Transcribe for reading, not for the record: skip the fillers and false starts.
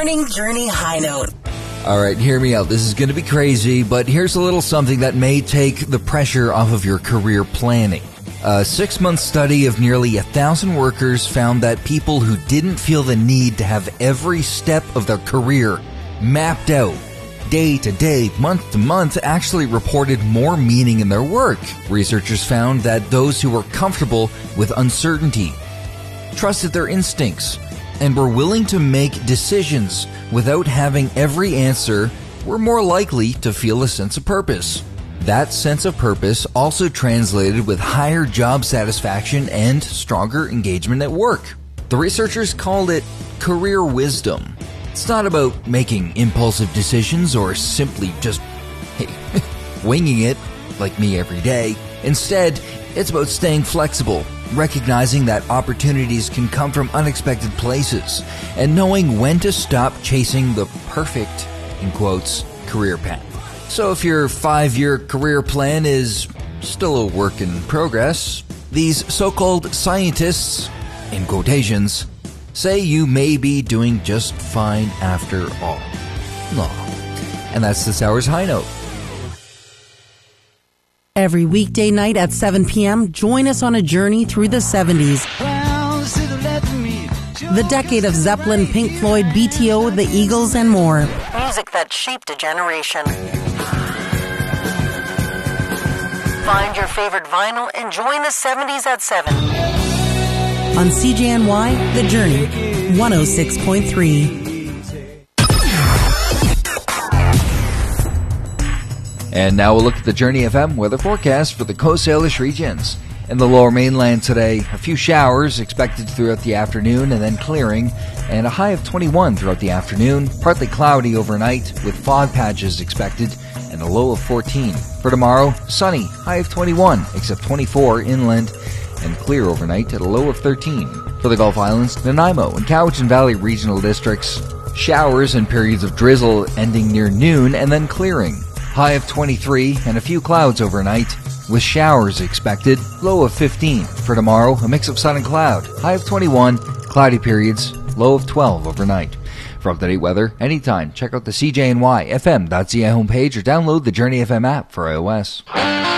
Morning Journey High Note. Alright, hear me out. This is going to be crazy, but here's a little something that may take the pressure off of your career planning. A 6-month study of nearly 1,000 workers found that people who didn't feel the need to have every step of their career mapped out, day to day, month to month, actually reported more meaning in their work. Researchers found that those who were comfortable with uncertainty, trusted their instincts, and were willing to make decisions without having every answer were more likely to feel a sense of purpose. That sense of purpose also translated with higher job satisfaction and stronger engagement at work. The researchers called it career wisdom. It's not about making impulsive decisions or simply just winging it like me every day. Instead, it's about staying flexible, recognizing that opportunities can come from unexpected places, and knowing when to stop chasing the perfect, in quotes, career path. So if your 5-year career plan is still a work in progress, these so-called scientists, in quotations, say you may be doing just fine after all. And that's this hour's High Note. Every weekday night at 7 p.m., join us on a journey through the 70s. The decade of Zeppelin, Pink Floyd, BTO, the Eagles, and more. Music that shaped a generation. Find your favorite vinyl and join the 70s at 7. On CJNY, The Journey, 106.3. And now we'll look at the Journey FM weather forecast for the Coast Salish regions. In the lower mainland today, a few showers expected throughout the afternoon and then clearing, and a high of 21 throughout the afternoon, partly cloudy overnight with fog patches expected, and a low of 14. For tomorrow, sunny, high of 21, except 24 inland, and clear overnight at a low of 13. For the Gulf Islands, Nanaimo and Cowichan Valley regional districts, showers and periods of drizzle ending near noon and then clearing. High of 23 and a few clouds overnight, with showers expected, low of 15. For tomorrow, a mix of sun and cloud, high of 21, cloudy periods, low of 12 overnight. For up-to-date weather, anytime, check out the CJNY FM.ca homepage or download the Journey FM app for iOS.